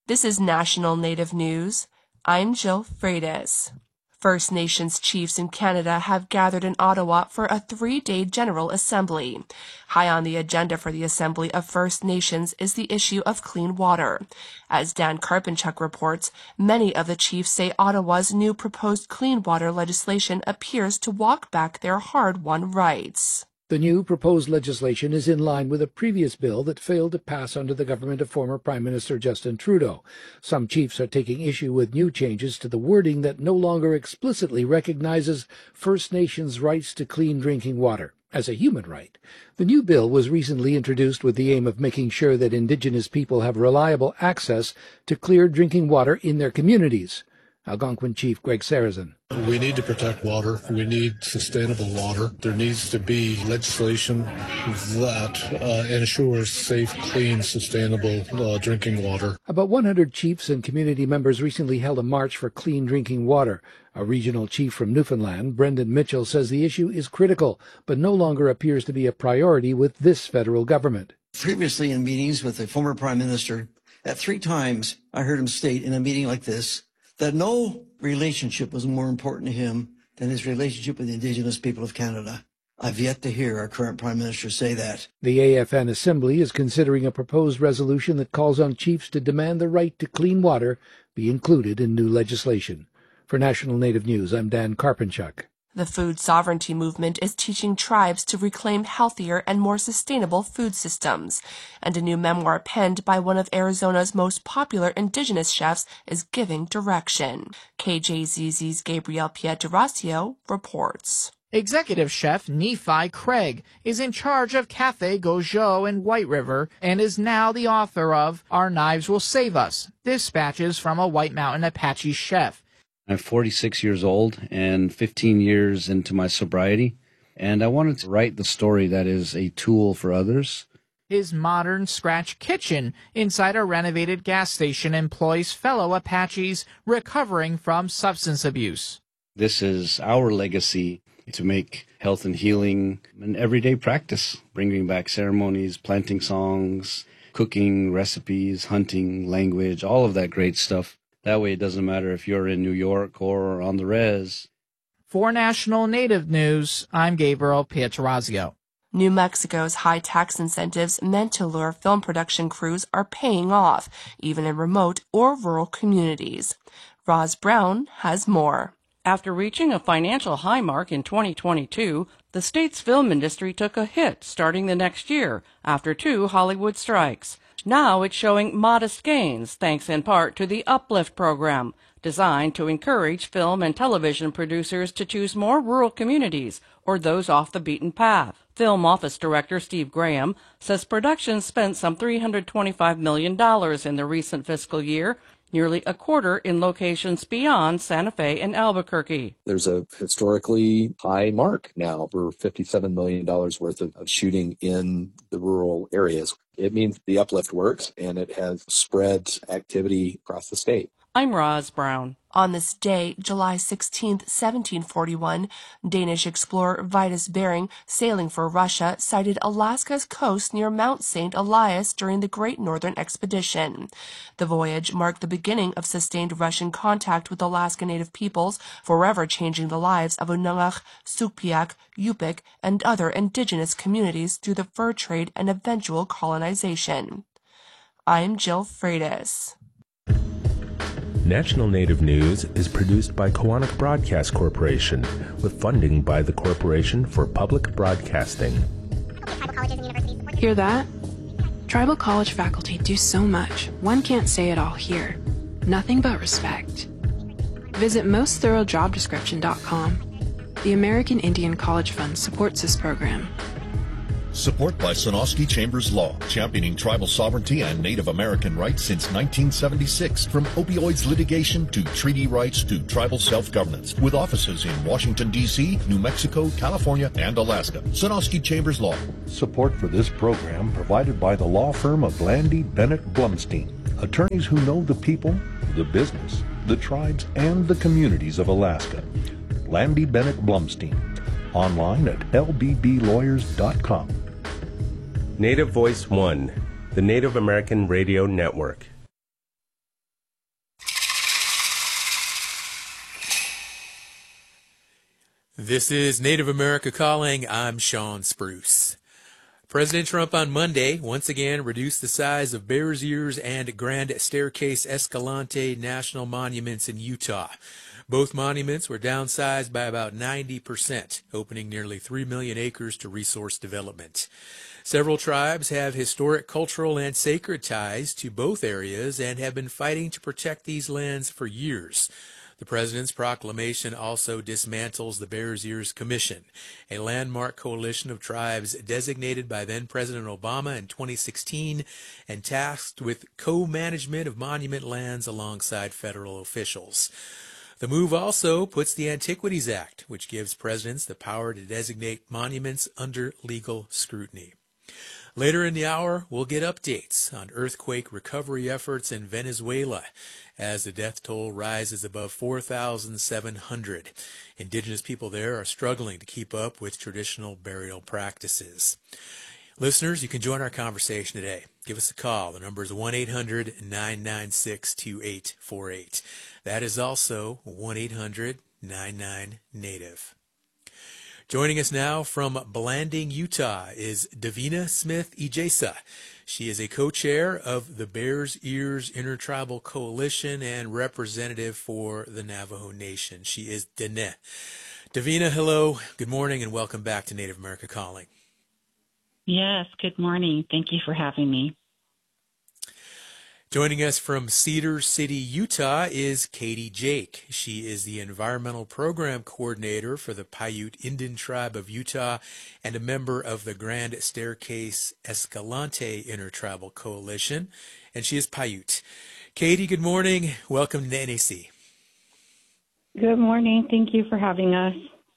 This is National Native News. I'm Jill Freitas. First Nations chiefs in Canada have gathered in Ottawa for a 3-day General Assembly. High on the agenda for the Assembly of First Nations is the issue of clean water. As Dan Karpenchuk reports, many of the chiefs say Ottawa's new proposed clean water legislation appears to walk back their hard-won rights. The new proposed legislation is in line with a previous bill that failed to pass under the government of former Prime Minister Justin Trudeau. Some chiefs are taking issue with new changes to the wording that no longer explicitly recognizes First Nations rights to clean drinking water as a human right. The new bill was recently introduced with the aim of making sure that Indigenous people have reliable access to clear drinking water in their communities. Algonquin Chief Greg Sarrazin. We need to protect water. We need sustainable water. There needs to be legislation that ensures safe, clean, sustainable drinking water. About 100 chiefs and community members recently held a march for clean drinking water. A regional chief from Newfoundland, Brendan Mitchell, says the issue is critical, but no longer appears to be a priority with this federal government. Previously in meetings with the former Prime Minister, at 3 times I heard him state in a meeting like this that no relationship was more important to him than his relationship with the Indigenous people of Canada. I've yet to hear our current Prime Minister say that. The AFN Assembly is considering a proposed resolution that calls on chiefs to demand the right to clean water be included in new legislation. For National Native News, I'm Dan Karpenchuk. The food sovereignty movement is teaching tribes to reclaim healthier and more sustainable food systems. And a new memoir penned by one of Arizona's most popular Indigenous chefs is giving direction. KJZZ's Gabriel Pietrasio reports. Executive chef Nephi Craig is in charge of Café Gojo in White River and is now the author of Our Knives Will Save Us, Dispatches from a White Mountain Apache Chef. I'm 46 years old and 15 years into my sobriety, and I wanted to write the story that is a tool for others. His modern scratch kitchen inside a renovated gas station employs fellow Apaches recovering from substance abuse. This is our legacy to make health and healing an everyday practice, bringing back ceremonies, planting songs, cooking, recipes, hunting, language, all of that great stuff. That way it doesn't matter if you're in New York or on the res. For National Native News, I'm Gabriel Pietrasio. New Mexico's high tax incentives meant to lure film production crews are paying off, even in remote or rural communities. Roz Brown has more. After reaching a financial high mark in 2022, the state's film industry took a hit starting the next year after 2 Hollywood strikes. Now it's showing modest gains, thanks in part to the Uplift program, designed to encourage film and television producers to choose more rural communities or those off the beaten path. Film Office Director Steve Graham says production spent some $325 million in the recent fiscal year, nearly a quarter in locations beyond Santa Fe and Albuquerque. There's a historically high mark now for $57 million worth of shooting in the rural areas. It means the Uplift works, and it has spread activity across the state. I'm Roz Brown. On this day, July 16, 1741, Danish explorer Vitus Bering, sailing for Russia, sighted Alaska's coast near Mount St. Elias during the Great Northern Expedition. The voyage marked the beginning of sustained Russian contact with Alaska Native peoples, forever changing the lives of Unalaq, Sugpiaq, Yupik, and other indigenous communities through the fur trade and eventual colonization. I'm Jill Freitas. National Native News is produced by Koahnic Broadcast Corporation with funding by the Corporation for Public Broadcasting. Hear that? Tribal college faculty do so much. One can't say it all here. Nothing but respect. Visit mostthoroughdjobdescription.com. The American Indian College Fund supports this program. Support by Sonosky Chambers Law, championing tribal sovereignty and Native American rights since 1976. From opioids litigation to treaty rights to tribal self-governance. With offices in Washington, D.C., New Mexico, California, and Alaska. Sonosky Chambers Law. Support for this program provided by the law firm of Landy Bennett Blumstein. Attorneys who know the people, the business, the tribes, and the communities of Alaska. Landy Bennett Blumstein. Online at lbblawyers.com. Native Voice One, the Native American Radio Network. This is Native America Calling. I'm Sean Spruce. President Trump on Monday once again reduced the size of Bears Ears and Grand Staircase Escalante national monuments in Utah. Both monuments were downsized by about 90%, opening nearly 3 million acres to resource development. Several tribes have historic, cultural, and sacred ties to both areas and have been fighting to protect these lands for years. The president's proclamation also dismantles the Bears Ears Commission, a landmark coalition of tribes designated by then-President Obama in 2016 and tasked with co-management of monument lands alongside federal officials. The move also puts the Antiquities Act, which gives presidents the power to designate monuments under legal scrutiny. Later in the hour, we'll get updates on earthquake recovery efforts in Venezuela as the death toll rises above 4,700. Indigenous people there are struggling to keep up with traditional burial practices. Listeners, you can join our conversation today. Give us a call. The number is 1-800-996-2848. That is also 1-800-99-NATIVE. Joining us now from Blanding, Utah, is Davina Smith Ijesa. She is a co-chair of the Bears Ears Intertribal Coalition and representative for the Navajo Nation. She is Dene. Davina, hello, good morning, and welcome back to Native America Calling. Yes, good morning. Thank you for having me. Joining us from Cedar City, Utah, is Katie Jake. She is the Environmental Program Coordinator for the Paiute Indian Tribe of Utah and a member of the Grand Staircase Escalante Intertribal Coalition, and she is Paiute. Katie, good morning. Welcome to NAC. Good morning. Thank you for having us.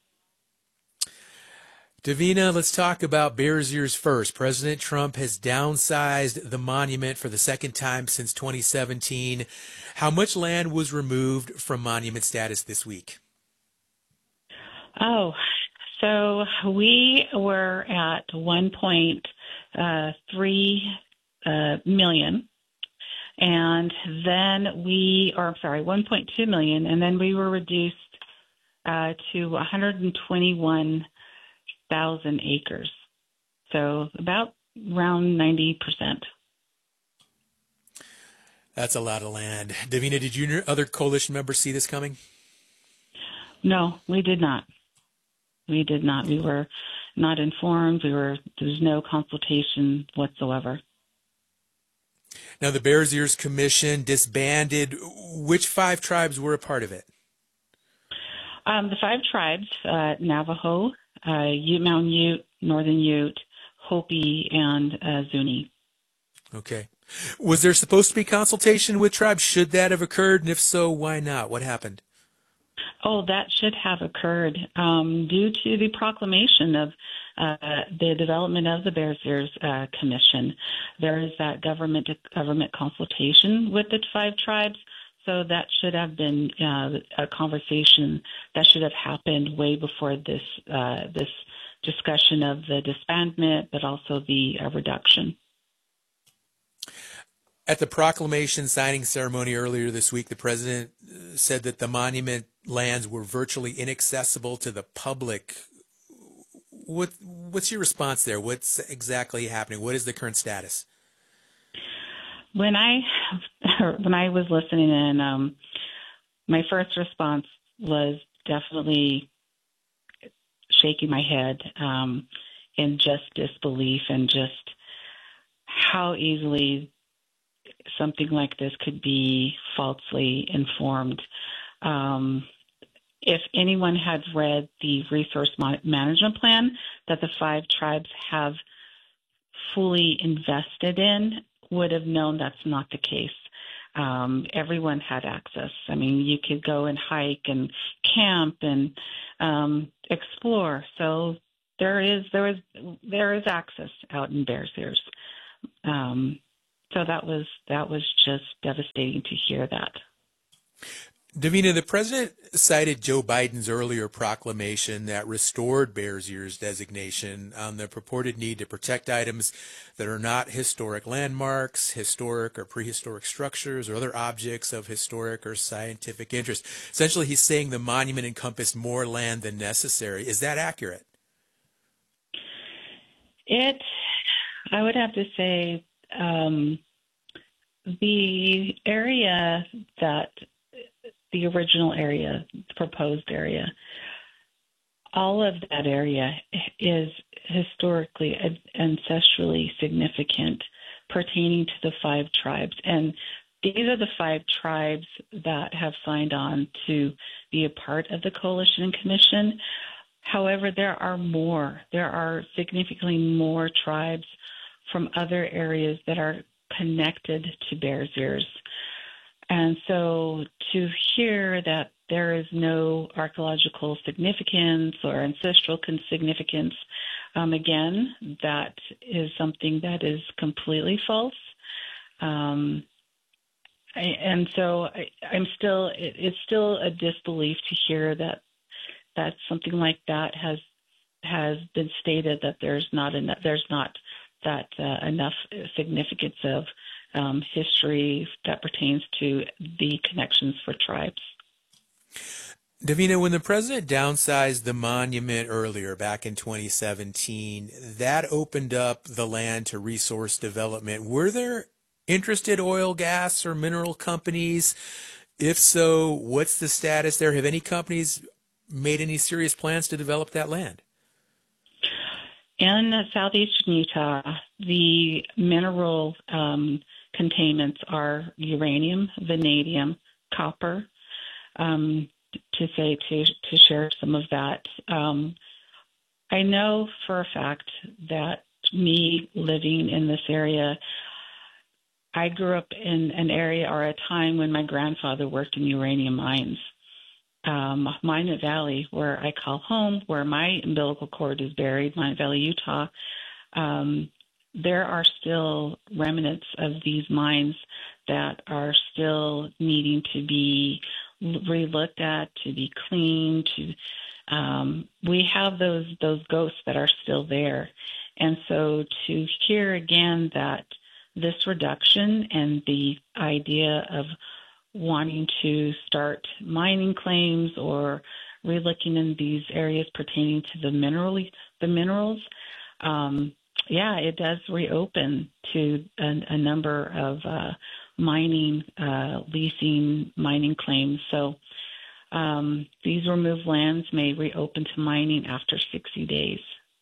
Davina, let's talk about Bears Ears first. President Trump has downsized the monument for the second time since 2017. How much land was removed from monument status this week? Oh, so we were at 1.3 million. And then 1.2 million. And then we were reduced to 121,000 acres, so about around 90%. That's a lot of land. Davina, did you and your other coalition members see this coming? No, we did not. We did not. We were not informed. There was no consultation whatsoever. Now, the Bears Ears Commission disbanded. Which 5 tribes were a part of it? The 5 tribes, Navajo, Ute, Mountain Ute, Northern Ute, Hopi, and Zuni. Okay. Was there supposed to be consultation with tribes? Should that have occurred? And if so, why not? What happened? Oh, that should have occurred due to the proclamation of the development of the Bears Ears Commission. There is that government consultation with the 5 tribes. So that should have been a conversation that should have happened way before this discussion of the disbandment, but also the reduction. At the proclamation signing ceremony earlier this week, the president said that the monument lands were virtually inaccessible to the public. What's your response there? What's exactly happening? What is the current status? When I was listening in, my first response was definitely shaking my head in just disbelief and just how easily something like this could be falsely informed. If anyone had read the resource management plan that the 5 tribes have fully invested in, would have known that's not the case. Everyone had access. I mean, you could go and hike and camp and explore. So there is access out in Bears Ears. So that was just devastating to hear that. Davina, the president cited Joe Biden's earlier proclamation that restored Bears Ears designation on the purported need to protect items that are not historic landmarks, historic or prehistoric structures, or other objects of historic or scientific interest. Essentially, he's saying the monument encompassed more land than necessary. Is that accurate? I would have to say, the area that the original area, the proposed area, all of that area is historically ancestrally significant, pertaining to the 5 tribes. And these are the 5 tribes that have signed on to be a part of the Coalition and Commission. However, there are more. There are significantly more tribes from other areas that are connected to Bears Ears. And so to hear that there is no archaeological significance or ancestral significance, again, that is something that is completely false. It's still a disbelief to hear that something like that has been stated, that there's not enough significance of history that pertains to the connections for tribes. Davina, when the president downsized the monument earlier back in 2017, that opened up the land to resource development. Were there interested oil, gas, or mineral companies? If so, what's the status there? Have any companies made any serious plans to develop that land? In southeastern Utah, the mineral containments are uranium, vanadium, copper. To share some of that, I know for a fact that me living in this area, I grew up in an area or a time when my grandfather worked in uranium mines. Minot Valley, where I call home, where my umbilical cord is buried, Minot Valley, Utah, there are still remnants of these mines that are still needing to be relooked at, to be cleaned. We have those ghosts that are still there. And so to hear again that this reduction and the idea of wanting to start mining claims or relooking in these areas pertaining to the minerals, it does reopen to a number of mining, leasing, mining claims. So these removed lands may reopen to mining after 60 days.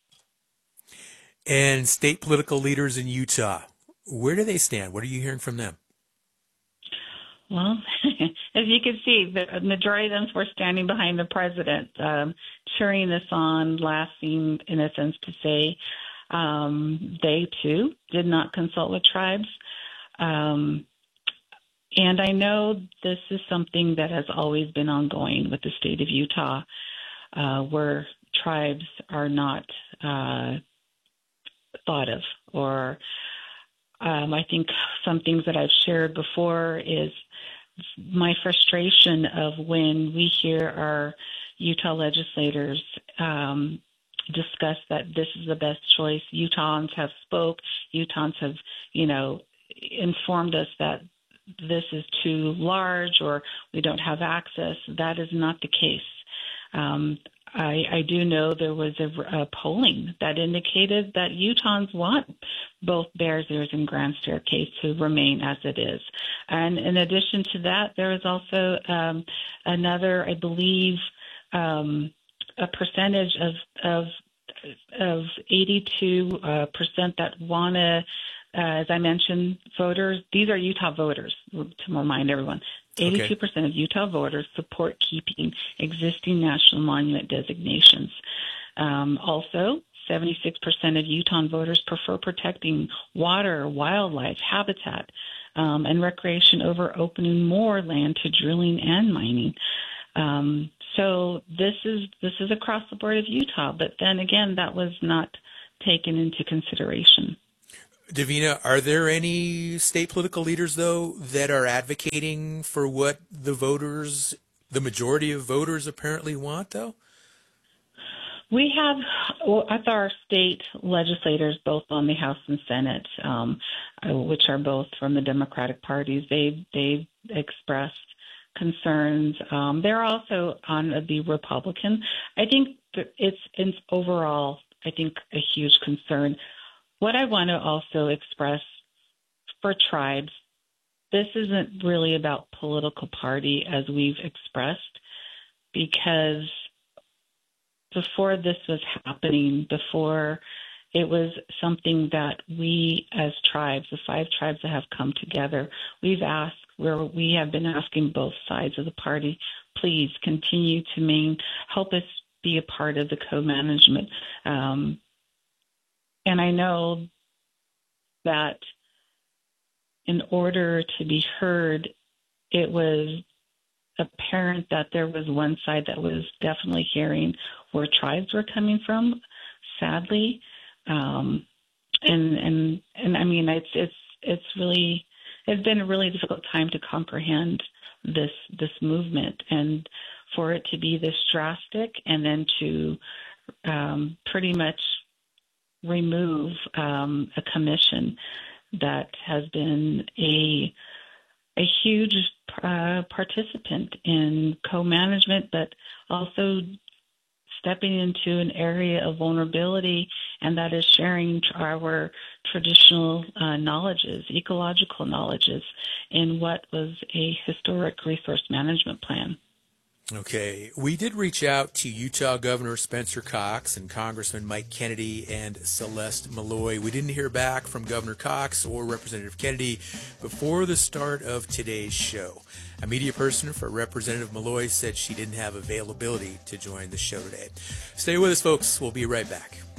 And state political leaders in Utah, where do they stand? What are you hearing from them? Well, as you can see, the majority of them were standing behind the president, cheering this on, laughing, in a sense, to say they, too, did not consult with tribes. And I know this is something that has always been ongoing with the state of Utah, where tribes are not thought of. Or I think some things that I've shared before is my frustration of when we hear our Utah legislators discuss that this is the best choice. Utahns have spoke. Utahns have, informed us that this is too large or we don't have access. That is not the case. I do know there was a polling that indicated that Utahns want both Bears Ears and Grand Staircase to remain as it is. And in addition to that, there is also another, I believe, a percentage of 82% that want to, as I mentioned, voters. These are Utah voters, to remind everyone. 82% of Utah voters support keeping existing national monument designations. Also, 76% of Utah voters prefer protecting water, wildlife, habitat, and recreation over opening more land to drilling and mining. So this is across the board of Utah, but then again, that was not taken into consideration. Davina, are there any state political leaders, though, that are advocating for what the voters the majority of voters apparently want, though? We have, at our state legislators, both on the House and Senate, which are both from the Democratic parties, they've expressed concerns. They're also on the Republican. I think it's overall, I think, a huge concern. What I want to also express for tribes, this isn't really about political party as we've expressed, because before this was happening, before it was something that we as tribes, the 5 tribes that have come together, we have been asking both sides of the party, please continue to help us be a part of the co-management. And I know that in order to be heard, it was apparent that there was one side that was definitely hearing where tribes were coming from, sadly. And I mean, it's been a really difficult time to comprehend this movement, and for it to be this drastic, and then to pretty much remove a commission that has been a huge participant in co-management, but also stepping into an area of vulnerability, and that is sharing our traditional knowledges, ecological knowledges, in what was a historic resource management plan. Okay. We did reach out to Utah Governor Spencer Cox and Congressman Mike Kennedy and Celeste Malloy. We didn't hear back from Governor Cox or Representative Kennedy before the start of today's show. A media person for Representative Malloy said she didn't have availability to join the show today. Stay with us, folks. We'll be right back.